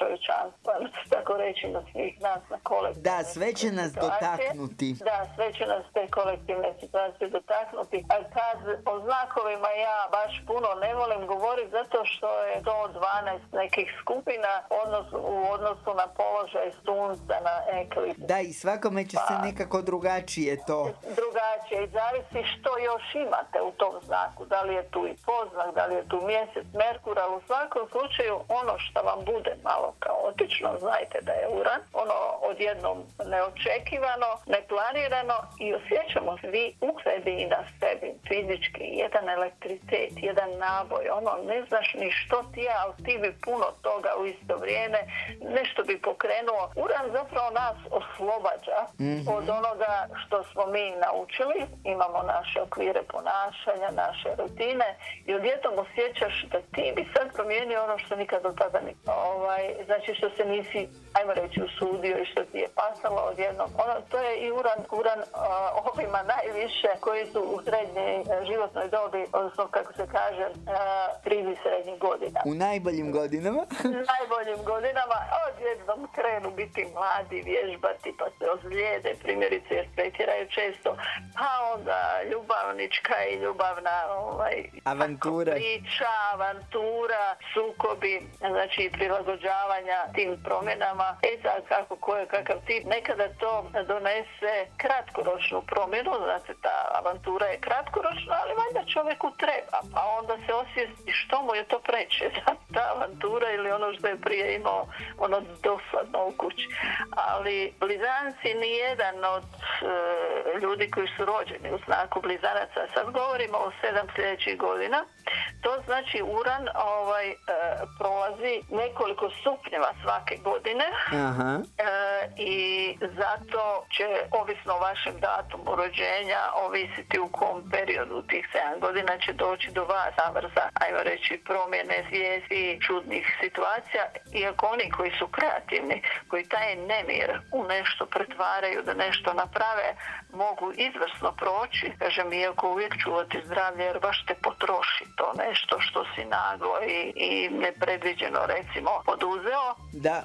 čovječanstva, tako reći, na svih nas, na kolektivne. Da, sve će nas dotaknuti. Da, sve će nas te kolektivne situacije dotaknuti. A kad o znakovima ja baš puno ne volim govoriti zato što je to 12 nekih skupina u odnosu na položaj sunca, na eklipse. Da, i svakome će se nekako drugačije to. Drugačije i zavisi što još imate u tom znaku. Da li je tu i poznak, da li je tu mjesec, Merkur, ali u svakom slučaju ono što vam bude malo kaotično, znajte da je Uran, ono odjednom neočekivano, neplanirano i osjećamo svi u sebi i na sebi fizički jedan elektricitet, jedan naboj, ono ne znaš ni što ti je, ali ti bi puno toga u isto vrijeme, nešto bi pokrenuo. Uran zapravo nas oslobađa od onoga što smo mi naučili, imamo naše okvire ponašanja, naše rutine i odjednom osjećaš da ti bi sad promijenio ono što nikad do tada znači što se nisi, ajmo reći, usudio i što ti je pasalo odjednom. To je i Uran ovima najviše koji su u srednjoj životnoj dobi, odnosno kako se kaže, krizi srednjih godina. U najboljim godinama? Najboljim godinama, odjednom krenu biti mladi, vježbati, pa se ozlijede, primjerice jer pretjeraju često, pa onda ljubavnička i ljubavna avantura, avantura, sukobi, znači prilagođavanja tim promjenama. Sad kako, ko je kakav tip, nekada to donese kratkoročnu promjenu, znači ta avantura je kratkoročna, ali valjda čovjeku treba, pa onda se osvijesti što mu je to preče, ta avantura ili ono što je prije imao, ono dosadno u kući. Ali blizanci, nijedan od ljudi koji su rođeni u znaku blizanaca, sad govorimo o 7 sljedećih godina, to znači Uran prolazi nekoliko stupnjeva svake godine. Aha. I zato će, ovisno o vašem datumu rođenja, ovisiti u kom periodu tih 7 godina će doći do vas zavrza, ajmo reći, promjene svijesti, čudnih situacija, iako oni koji su kreativni, koji taj nemir u nešto pretvaraju da nešto naprave, mogu izvrsno proći, kažem, iako uvijek čuvati zdravlje, jer baš te potroši to nešto što si naglo i nepredviđeno recimo poduzeo.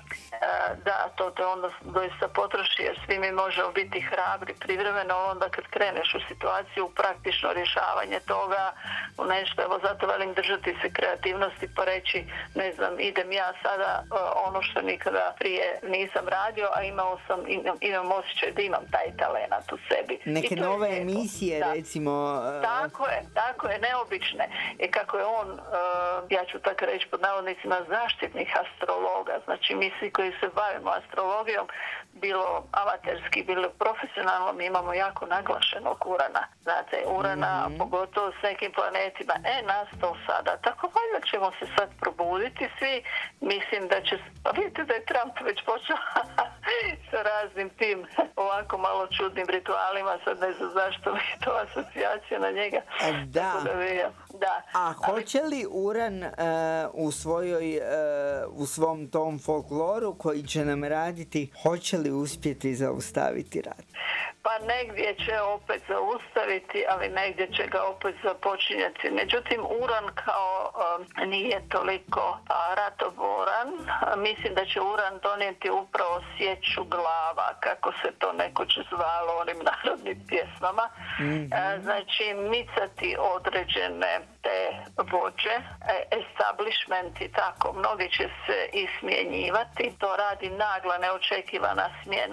Da, to te onda doista potroši, jer svi mi možemo biti hrabri privremeno, onda kad kreneš u situaciju, u praktično rješavanje toga, u nešto, evo zato velim držati se kreativnosti pa reći, ne znam, idem ja sada ono što nikada prije nisam radio, a imam osjećaj da imam taj talenat u sebi. Neke nove emisije, recimo. Tako je, neobične. I kako je on, ja ću tako reći pod navodnicima, zaštitnih astrologa, znači mi svi koji se bavimo astrologijom, bilo amaterski, bilo profesionalno, mi imamo jako naglašenog Urana. Znate, Urana, pogotovo s nekim planetima, nas to sada. Tako valjda ćemo se sad probuditi svi. Mislim da će, pa vidite da je Trump već počeo sa raznim tim ovako malo čudnim ritualima, sad ne znam zašto mi je to asocijacija na njega. Da. Da. A hoće li Uran u svom tom folkloru koji će nam raditi, hoće li uspjeti zaustaviti rat? Pa negdje će opet zaustaviti, ali negdje će ga opet započinjati. Međutim, Uran kao nije toliko ratoboran. Mislim da će Uran donijeti upravo sječu glava, kako se to nekoć zvalo onim narodnim pjesmama. Znači, micati određene te vođe, establishment i tako, mnogi će se i smjenjivati. To radi nagla, neočekivana smjena.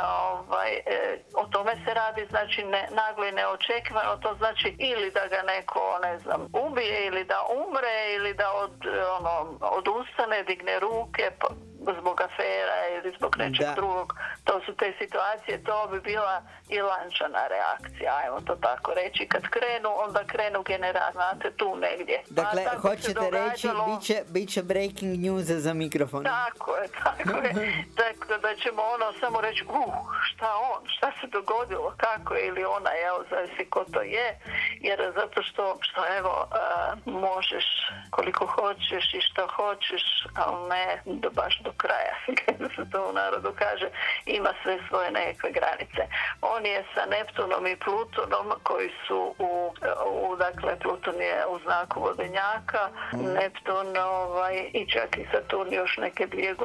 O tome se radi, znači naglo i neočekivano, to znači ili da ga neko, ne znam, ubije ili da umre ili da odustane, digne ruke zbog afera ili zbog nečeg drugog. To su te situacije, to bi bila i lančana reakcija, ajmo to tako reći. Kad krenu, onda krenu generacije, znate, tu negdje. Dakle, hoćete reći, bit će breaking news za mikrofon. Tako je. Dakle, da ćemo samo reći, šta se dogodilo, kako je ili ona, zavisi ko to je, jer zato što evo, možeš koliko hoćeš i što hoćeš, ali ne baš do kraja, kako se to u narodu kaže, ima sve svoje nekakve granice. On je sa Neptunom i Plutonom koji su dakle, Pluton je u znaku Vodenjaka, Neptun i čak i Saturn još neke 2 godine